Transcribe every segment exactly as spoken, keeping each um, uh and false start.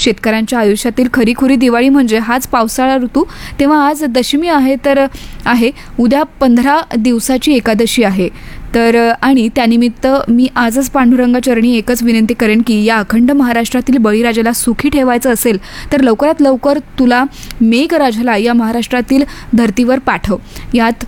शेतकऱ्यांच्या आयुष्यातील खरीखुरी दिवाळी म्हणजे हाच पावसाळा ऋतू. तेव्हा आज दशमी आहे तर आहे उद्या पंधरा दिवसाची एकादशी आहे. तर आणि त्यानिमित्त मी आजच पांडुरंगाचरणी एकच विनंती करेन की या अखंड महाराष्ट्रातील बळीराजाला सुखी ठेवायचं असेल तर लवकरात लवकर तुला मेघराजाला या महाराष्ट्रातील धर्तीवर पाठव. यात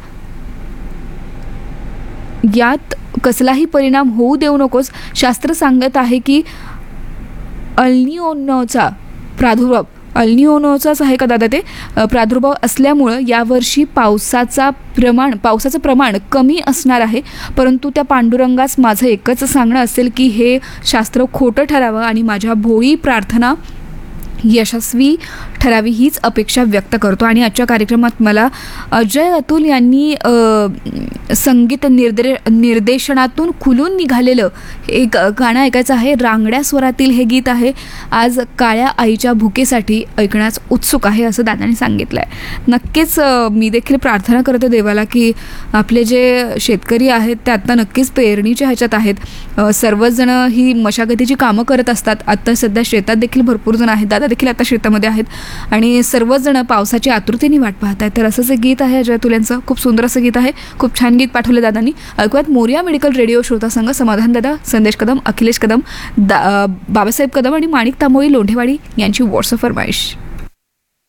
यात कसलाही परिणाम होऊ देऊ नकोस. शास्त्र सांगत आहे की अल्निओनोचा प्रादुर्भाव अल्निओनोचाच आहे का दादा ते प्रादुर्भाव असल्यामुळं यावर्षी पावसाचा प्रमाण पावसाचं प्रमाण कमी असणार आहे. परंतु त्या पांडुरंगास माझं एकच सांगणं असेल की हे शास्त्र खोटं ठरावं आणि माझ्या भोळी प्रार्थना यशस्वी ठरावी हीच अपेक्षा व्यक्त करतो. आणि आजच्या कार्यक्रमात मला अजय अतुल यांनी संगीत निर्दे निर्देशनातून खुलून निघालेलं एक गाणं ऐकायचं आहे. रांगड्या स्वरातील हे गीत आहे. आज काळ्या आईच्या भुकेसाठी ऐकण्यास उत्सुक आहे असं दादाने सांगितलं आहे. नक्कीच मी देखील प्रार्थना करते देवाला की आपले जे शेतकरी आहेत ते आत्ता नक्कीच पेरणीच्या ह्याच्यात आहेत. सर्वच जण ही मशागतीची कामं करत असतात. आत्ता सध्या शेतात देखील भरपूर जण आहेत. दादा देखील आता शेतामध्ये आहेत आणि सर्वच जण पावसाची आतुरतेने वाट पाहत आहेत. तर असंच एक गीत आहे अजय अतुल यांचं. खूप सुंदर असं गीत आहे. खूप छान गीत पाठवले दादांनी. ऐकूयात मोरिया मेडिकल रेडिओ श्रोता संघ समाधान दादा, संदेश कदम, अखिलेश कदम, दा बाबासाहेब कदम आणि माणिक तांबोळी लोंढेवाडी यांची व्हॉट्सअप फरमाईश.